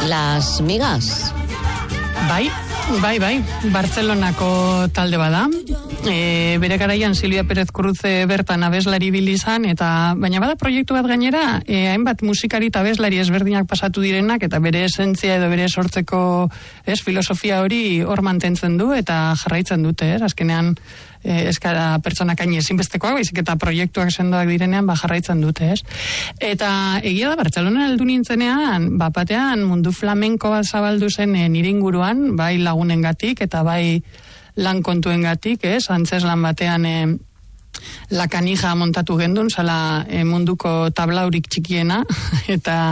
Las Migas. Bai, Bartzelonako talde bada. Bere garaian Silvia Pérez Cruz bertan abeslari bilizan, baina bada proiektu bat gainera, hainbat musikari eta abeslari ezberdinak pasatu direnak, eta bere esentzia edo bere sortzeko filosofia hori hor mantentzen du, eta jarraitzen dute, azkenean eskara pertsonak hain ezinbestekoak, baizik eta proiektuak sendoak direnean jarraitzen dute, Eta egia da, Bartzelona heldu nintzenean, batean mundu flamenko bat zabaldu zen nire inguruan, bai lagunengatik eta bai lan kontuengatik, antzeslan batean La Canija montatu gendun, zala munduko tablaurik txikiena, eta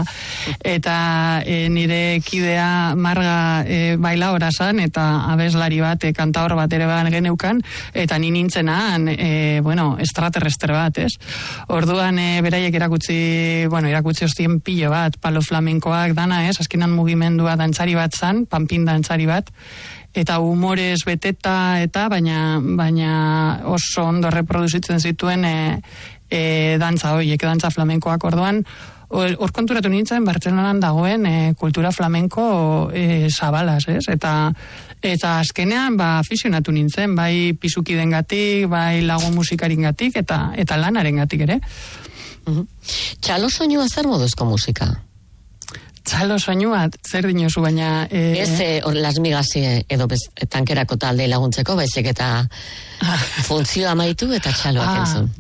nire kidea Marga bailaora zan, eta abeslari bat, kantaor bat ere ban geneukan, eta ni nintzenan, extraterrestre bat, Orduan, beraiek erakutsi ostien pilo bat, palo flamenkoak dana, azkenan mugimendua dantzari bat zan, pampin dantzari bat, eta humorez beteta baina oso ondo reproduzitzen zituen dantza horiek, dantza flamenkoak. Orduan, hor konturatu nintzen Bartzelonan dagoen kultura flamenko zabalaz, eta azkenean aficionatu nintzen, bai pisukidengatik, bai lagun musikaringatik eta lanarengatik ere. Txalo soinua zer moduzko musika? Txalo soinua, zer dinozu, baina... Ez Las Migas edo tankerako talde laguntzeko, baizik eta funtzioa amaitu eta txaloak entzun.